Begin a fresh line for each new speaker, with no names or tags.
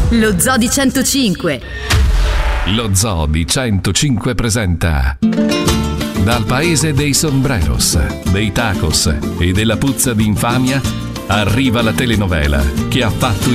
Lo Zoo di 105.
Lo Zoo di 105 presenta dal paese dei sombreros, dei tacos e della puzza di infamia arriva la telenovela che ha fatto